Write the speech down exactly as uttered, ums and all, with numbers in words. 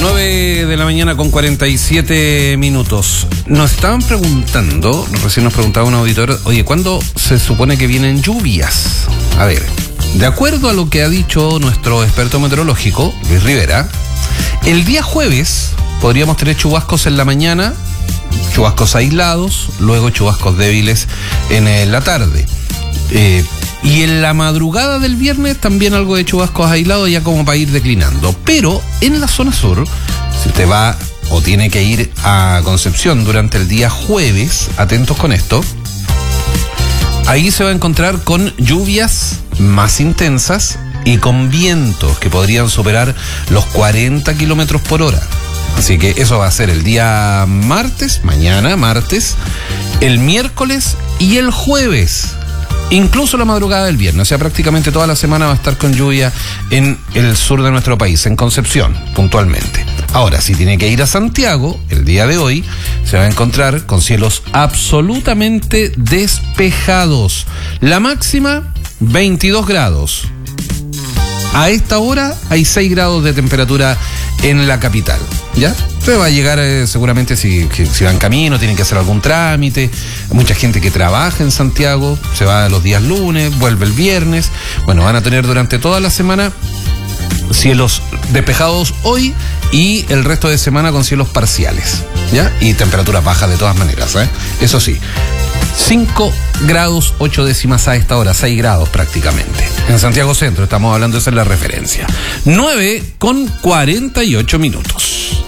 nueve de la mañana con cuarenta y siete minutos. Nos estaban preguntando, recién nos preguntaba un auditor, oye, ¿cuándo se supone que vienen lluvias? A ver, de acuerdo a lo que ha dicho nuestro experto meteorológico, Luis Rivera, el día jueves podríamos tener chubascos en la mañana, chubascos aislados, luego chubascos débiles en la tarde. Eh, y en la madrugada del viernes también algo de chubascos aislados ya como para ir declinando. Pero en la zona sur, si usted va o tiene que ir a Concepción durante el día jueves, atentos con esto, ahí se va a encontrar con lluvias más intensas y con vientos que podrían superar los cuarenta kilómetros por hora. Así que eso va a ser el día martes, mañana martes, el miércoles y el jueves. Incluso la madrugada del viernes, o sea, prácticamente toda la semana va a estar con lluvia en el sur de nuestro país, en Concepción, puntualmente. Ahora, si tiene que ir a Santiago, el día de hoy, se va a encontrar con cielos absolutamente despejados. La máxima, veintidós grados. A esta hora hay seis grados de temperatura en la capital, ¿ya? Usted va a llegar eh, seguramente si, si va en camino, tienen que hacer algún trámite. Hay mucha gente que trabaja en Santiago, se va los días lunes, vuelve el viernes. Bueno, van a tener durante toda la semana cielos despejados hoy y el resto de semana con cielos parciales, ¿ya? Y temperaturas bajas de todas maneras, ¿eh? Eso sí, cinco grados ocho décimas a esta hora, seis grados prácticamente. En Santiago Centro estamos hablando, esa es la referencia. nueve con cuarenta y ocho minutos.